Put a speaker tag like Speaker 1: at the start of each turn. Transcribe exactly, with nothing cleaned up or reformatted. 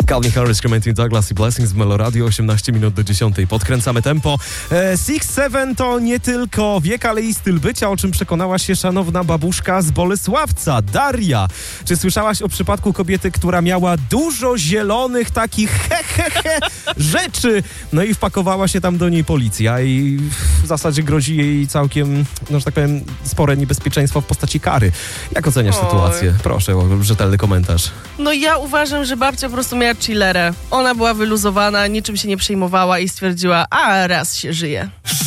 Speaker 1: Calvin Harris, Clementine Douglas i Blessings w Meloradio, osiemnaście minut do dziesiątej. Podkręcamy tempo. E, Six Seven to nie tylko wiek, ale i styl bycia, o czym przekonała się szanowna babuszka z Bolesławca, Daria. Czy słyszałaś o przypadku kobiety, która miała dużo zielonych takich he, he, he rzeczy? No i wpakowała się tam do niej policja i w zasadzie grozi jej całkiem, no że tak powiem, spore niebezpieczeństwo w postaci kary. Jak oceniasz
Speaker 2: Oj.
Speaker 1: sytuację? Proszę o rzetelny komentarz.
Speaker 2: No ja uważam, że babcia po prostu miała chillerę. Ona była wyluzowana, niczym się nie przejmowała i stwierdziła, a raz się żyje.